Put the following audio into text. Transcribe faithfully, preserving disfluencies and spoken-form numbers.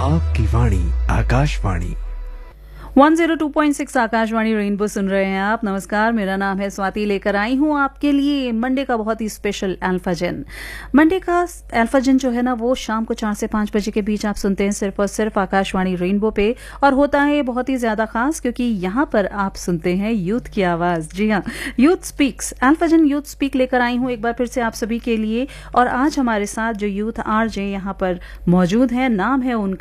आपकी वाणी आकाशवाणी एक सौ दो पॉइंट छह आकाशवाणी रेनबो सुन रहे हैं आप। नमस्कार, मेरा नाम है स्वाति। लेकर आई हूँ आपके लिए मंडे का बहुत ही स्पेशल अल्फाजन। मंडे का अल्फाजन जो है ना, वो शाम को चार से पाँच बजे के बीच आप सुनते हैं सिर्फ और सिर्फ आकाशवाणी रेनबो पे। और होता है बहुत ही ज्यादा खास, क्योंकि यहाँ पर आप सुनते हैं यूथ की आवाज। जी हाँ, यूथ स्पीक्स। अल्फाजन यूथ स्पीक लेकर आई हूँ एक बार फिर से आप सभी के लिए। और आज हमारे साथ जो यूथ आरजे यहाँ पर मौजूद है, नाम है उनका